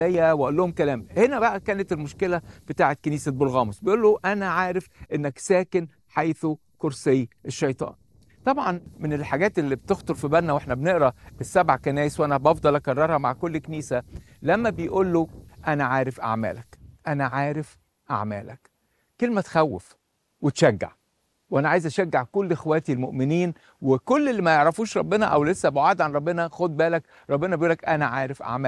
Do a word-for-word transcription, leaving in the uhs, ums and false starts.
واقول لهم كلام. هنا بقى كانت المشكله بتاعه كنيسه برغاموس، بيقول له انا عارف انك ساكن حيث كرسي الشيطان. طبعا من الحاجات اللي بتخطر في بالنا واحنا بنقرا السبع كنايس، وانا بفضل اكررها مع كل كنيسه، لما بيقول له انا عارف اعمالك، انا عارف اعمالك. كلمه تخوف وتشجع. وانا عايز اشجع كل اخواتي المؤمنين وكل اللي ما يعرفوش ربنا او لسه بعاد عن ربنا، خد بالك ربنا بيقول لك انا عارف اعمالك.